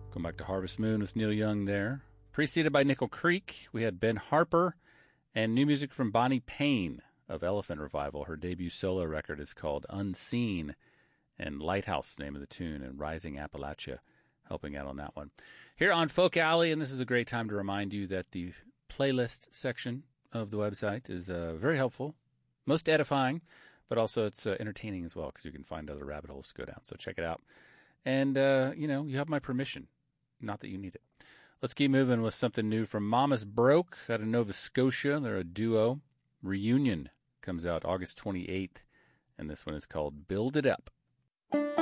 Going back to Harvest Moon with Neil Young there. Preceded by Nickel Creek, we had Ben Harper and new music from Bonnie Payne of Elephant Revival. Her debut solo record is called Unseen, and Lighthouse, name of the tune, and Rising Appalachia helping out on that one. Here on Folk Alley, and this is a great time to remind you that the playlist section of the website is very helpful, most edifying, but also it's entertaining as well because you can find other rabbit holes to go down. So check it out. And, you have my permission. Not that you need it. Let's keep moving with something new from Mama's Broke out of Nova Scotia. They're a duo. Reunion comes out August 28th, and this one is called Build It Up.